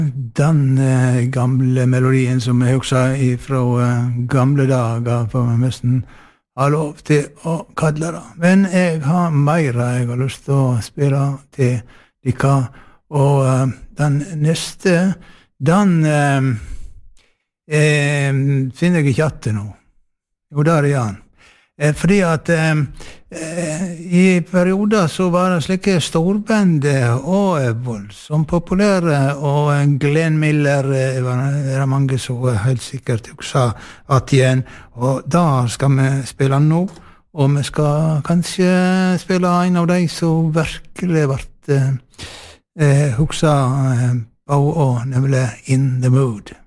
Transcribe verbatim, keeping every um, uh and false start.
Den eh, gamle melodien som jeg husker fra eh, gamle dager, for jeg nesten har lov til å kalle det. Men jeg har mer jeg har lyst til å spille til dere, og eh, den neste, den eh, eh, finner jeg ikke etter nå. Jo, der er han. Eh, fordi at eh, eh, i perioder så var det slike storband og voldsomt populære, og Glenn Miller eh, var det mange som helt sikkert husker at igjen, og da skal vi spille nå, og vi skal kanskje spille en av de som virkelig ble eh, husker eh, på, og nemlig In the Mood.